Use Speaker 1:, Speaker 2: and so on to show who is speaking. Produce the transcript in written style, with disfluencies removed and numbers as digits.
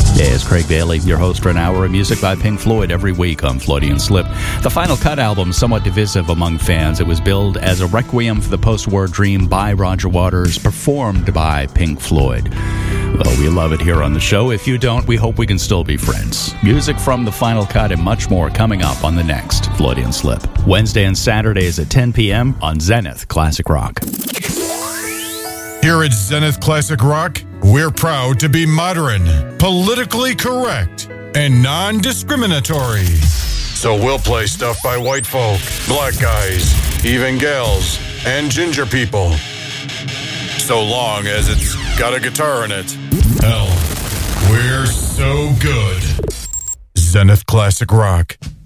Speaker 1: Hey, it's Craig Bailey, your host for an hour of music by Pink Floyd every week on Freudian Slip. The Final Cut album, somewhat divisive among fans. It was billed as a requiem for the post-war dream by Roger Waters, performed by Pink Floyd. Well, we love it here on the show. If you don't, we hope we can still be friends. Music from The Final Cut and much more coming up on the next Freudian Slip. Wednesday and Saturdays at 10 p.m. on Zenith Classic Rock.
Speaker 2: Here at Zenith Classic Rock, we're proud to be modern, politically correct, and non-discriminatory. So we'll play stuff by white folk, black guys, even gals, and ginger people. So long as it's got a guitar in it. Hell, we're so good. Zenith Classic Rock.